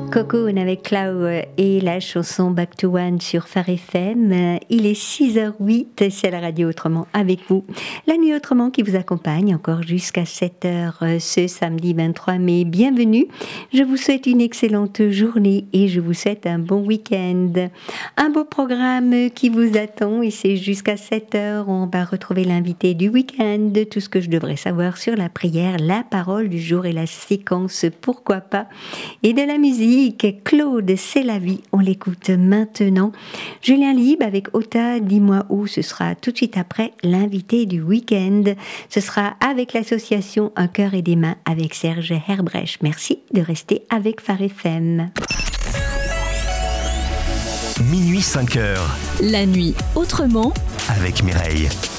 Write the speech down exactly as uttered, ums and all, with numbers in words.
Cocoon avec Clau et la chanson Back to One sur Phare F M. Il est six heures huit, c'est la radio Autrement avec vous. La nuit Autrement qui vous accompagne encore jusqu'à sept heures ce samedi vingt-trois mai. Bienvenue. Je vous souhaite une excellente journée et je vous souhaite un bon week-end. Un beau programme qui vous attend et c'est jusqu'à sept heures. On va retrouver l'invité du week-end, tout ce que je devrais savoir sur la prière, la parole du jour et la séquence Pourquoi pas et de la musique. Claude, c'est la vie, on l'écoute maintenant. Julien Libre avec Ota, dis-moi où, ce sera tout de suite après l'invité du week-end. Ce sera avec l'association Un cœur et des mains avec Serge Herbrecht. Merci de rester avec Phare F M. Minuit cinq heures. La nuit autrement avec Mireille.